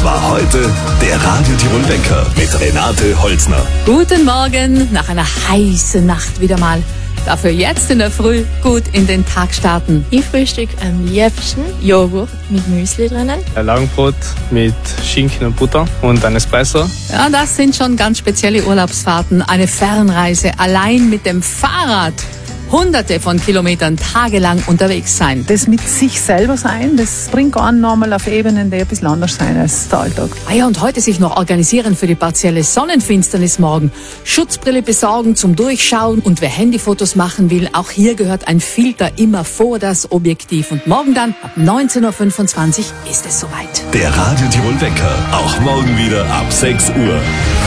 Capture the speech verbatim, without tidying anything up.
war heute der Radio Tirol Wecker mit Renate Holzner. Guten Morgen, nach einer heißen Nacht wieder mal. Dafür jetzt in der Früh gut in den Tag starten. Ich frühstück am liebsten Joghurt mit Müsli drinnen. Ein Laugenbrot mit Schinken und Butter und ein Espresso. Ja, das sind schon ganz spezielle Urlaubsfahrten. Eine Fernreise allein mit dem Fahrrad. Hunderte von Kilometern tagelang unterwegs sein. Das mit sich selber sein, das bringt einen nochmal auf Ebenen, die ein bisschen anders sein als der Alltag. Ah ja, und heute sich noch organisieren für die partielle Sonnenfinsternis morgen. Schutzbrille besorgen zum Durchschauen und wer Handyfotos machen will, auch hier gehört ein Filter immer vor das Objektiv. Und morgen dann ab neunzehn Uhr fünfundzwanzig ist es soweit. Der Radio Tirol Wecker, auch morgen wieder ab sechs Uhr.